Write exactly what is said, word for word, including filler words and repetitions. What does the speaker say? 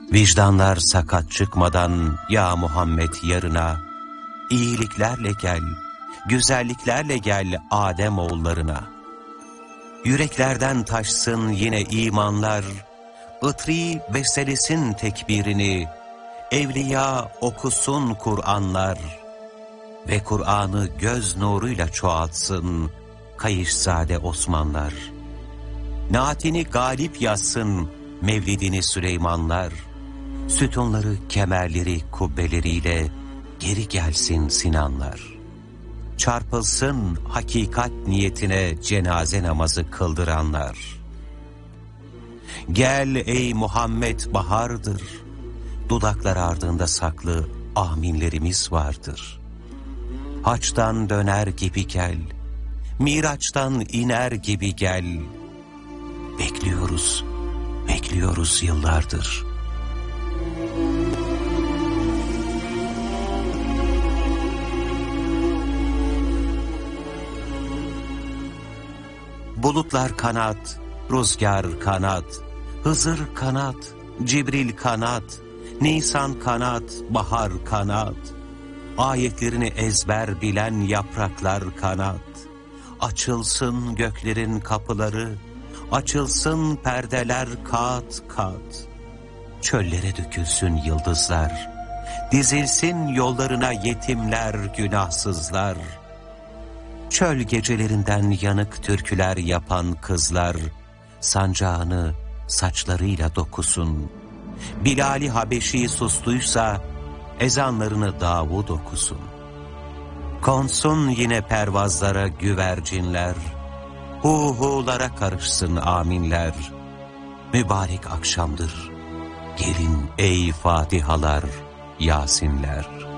Vicdanlar sakat çıkmadan ya Muhammed yarına, iyiliklerle gel, güzelliklerle gel Adem oğullarına. Yüreklerden taşsın yine imanlar, ıtri beselesin tekbirini, evliya okusun Kur'anlar ve Kur'an'ı göz nuruyla çoğaltsın Kayışzade Osmanlar. Naatini galip yazsın Mevlidini Süleymanlar, sütunları, kemerleri, kubbeleriyle geri gelsin Sinanlar. Çarpılsın hakikat niyetine cenaze namazı kıldıranlar. Gel ey Muhammed bahardır, dudaklar ardında saklı aminlerimiz vardır. Haçtan döner gibi gel, Miraç'tan iner gibi gel. Bekliyoruz, bekliyoruz yıllardır. Bulutlar kanat, rüzgar kanat, Hızır kanat, Cibril kanat, Nisan kanat, bahar kanat. Ayetlerini ezber bilen yapraklar kanat. Açılsın göklerin kapıları, açılsın perdeler kat kat. Çöllere dökülsün yıldızlar, dizilsin yollarına yetimler, günahsızlar. Çöl gecelerinden yanık türküler yapan kızlar, sancağını saçlarıyla dokusun. Bilal-i Habeşi sustuysa, ezanlarını Davud okusun. Konsun yine pervazlara güvercinler, hu hulara karışsın aminler. Mübarek akşamdır, gelin ey Fatihalar, Yasinler.